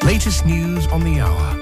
Latest news on the hour.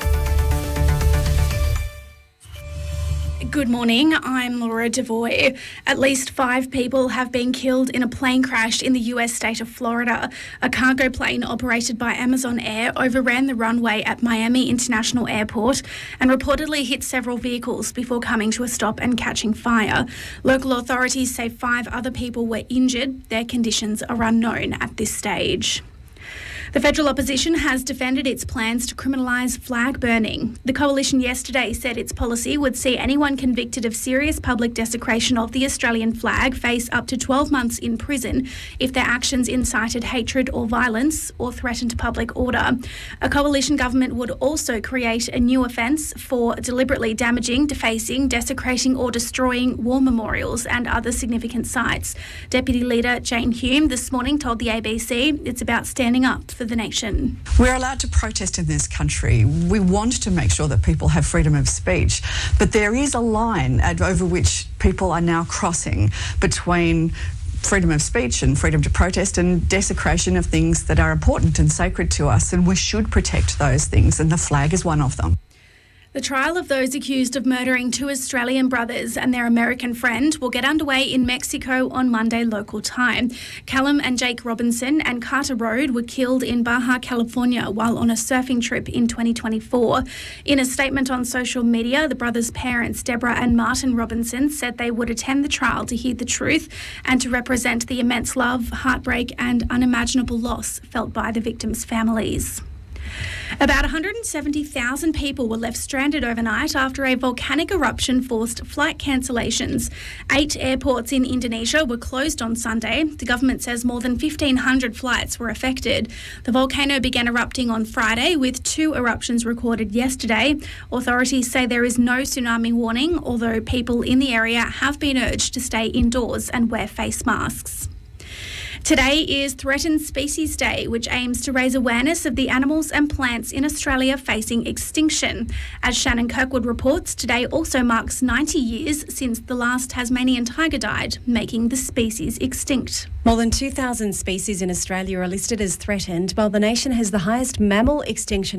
Good morning, I'm Laura Devoy. At least 5 people have been killed in a plane crash in the US state of Florida. A cargo plane operated by Amazon Air overran the runway at Miami International Airport and reportedly hit several vehicles before coming to a stop and catching fire. Local authorities say 5 other people were injured. Their conditions are unknown at this stage. The federal opposition has defended its plans to criminalise flag burning. The coalition yesterday said its policy would see anyone convicted of serious public desecration of the Australian flag face up to 12 months in prison if their actions incited hatred or violence or threatened public order. A coalition government would also create a new offence for deliberately damaging, defacing, desecrating or destroying war memorials and other significant sites. Deputy Leader Jane Hume this morning told the ABC it's about standing up for the nation. We're allowed to protest in this country. We want to make sure that people have freedom of speech, but there is a line over which people are now crossing between freedom of speech and freedom to protest and desecration of things that are important and sacred to us, and we should protect those things, and the flag is one of them. The trial of those accused of murdering 2 Australian brothers and their American friend will get underway in Mexico on Monday local time. Callum and Jake Robinson and Carter Road were killed in Baja California while on a surfing trip in 2024. In a statement on social media, the brothers' parents, Deborah and Martin Robinson, said they would attend the trial to hear the truth and to represent the immense love, heartbreak and unimaginable loss felt by the victims' families. About 170,000 people were left stranded overnight after a volcanic eruption forced flight cancellations. 8 airports in Indonesia were closed on Sunday. The government says more than 1,500 flights were affected. The volcano began erupting on Friday, with 2 eruptions recorded yesterday. Authorities say there is no tsunami warning, although people in the area have been urged to stay indoors and wear face masks. Today is Threatened Species Day, which aims to raise awareness of the animals and plants in Australia facing extinction. As Shannon Kirkwood reports, today also marks 90 years since the last Tasmanian tiger died, making the species extinct. More than 2,000 species in Australia are listed as threatened, while the nation has the highest mammal extinction